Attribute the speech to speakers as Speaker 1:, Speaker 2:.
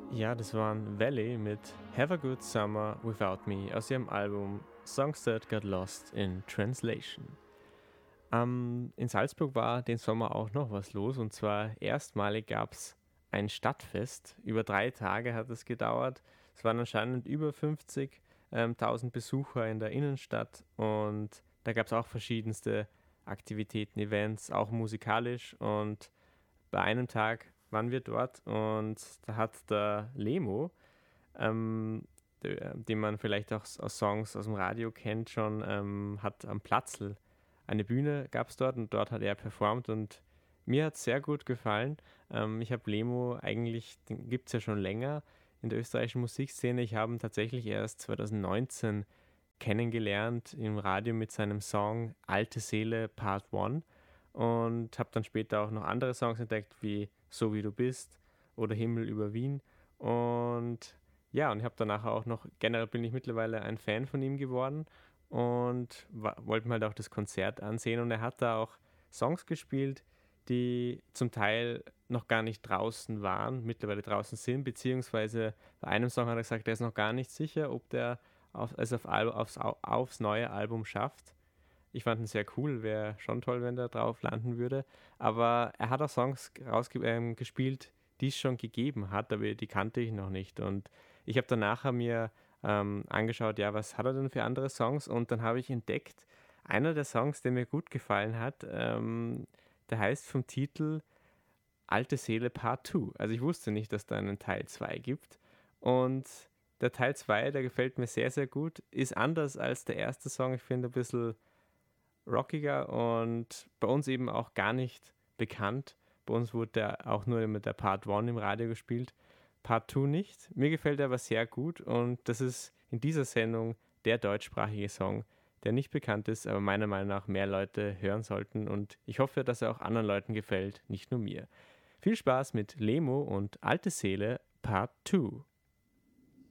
Speaker 1: Ja, das waren Valley mit Have a Good Summer Without Me aus ihrem Album Songs That Got Lost in Translation. In Salzburg war den Sommer auch noch was los, und zwar erstmalig gab es ein Stadtfest. Über 3 Tage hat es gedauert. Es waren anscheinend über 50.000 Besucher in der Innenstadt, und da gab es auch verschiedenste Aktivitäten, Events, auch musikalisch, und bei einem Tag waren wir dort und da hat der Lemo, den man vielleicht auch aus Songs aus dem Radio kennt schon, hat am Platzl eine Bühne gab es dort, und dort hat er performt, und mir hat es sehr gut gefallen. Ich habe Lemo eigentlich, den gibt es ja schon länger in der österreichischen Musikszene. Ich habe ihn tatsächlich erst 2019 kennengelernt im Radio mit seinem Song Alte Seele Part 1 und habe dann später auch noch andere Songs entdeckt, wie So wie du bist oder Himmel über Wien. Und ja, und ich habe danach auch noch, generell bin ich mittlerweile ein Fan von ihm geworden und wollte mir halt auch das Konzert ansehen, und er hat da auch Songs gespielt, die zum Teil noch gar nicht draußen waren, mittlerweile draußen sind, beziehungsweise bei einem Song hat er gesagt, er ist noch gar nicht sicher, ob der aufs neue Album schafft. Ich fand ihn sehr cool, wäre schon toll, wenn der drauf landen würde. Aber er hat auch Songs gespielt, die es schon gegeben hat, aber die kannte ich noch nicht. Und ich habe dann nachher mir angeschaut, ja, was hat er denn für andere Songs? Und dann habe ich entdeckt, einer der Songs, der mir gut gefallen hat, der heißt vom Titel Alte Seele Part 2. Also ich wusste nicht, dass da einen Teil 2 gibt. Und der Teil 2, der gefällt mir sehr, sehr gut, ist anders als der erste Song. Ich finde ein bisschen rockiger und bei uns eben auch gar nicht bekannt. Bei uns wurde der auch nur mit der Part 1 im Radio gespielt, Part 2 nicht. Mir gefällt er aber sehr gut, und das ist in dieser Sendung der deutschsprachige Song, der nicht bekannt ist, aber meiner Meinung nach mehr Leute hören sollten, und ich hoffe, dass er auch anderen Leuten gefällt, nicht nur mir. Viel Spaß mit Lemo und Alte Seele Part 2.